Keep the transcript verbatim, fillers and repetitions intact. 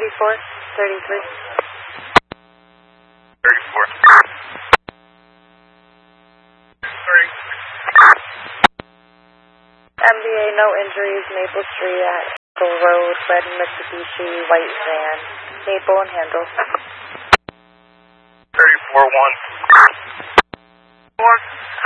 thirty-four, thirty-three. thirty-four. Sorry. M B A, no injuries, Maple Street at Hill Road, red Mitsubishi, white van, Maple and Handle. thirty-four one. One.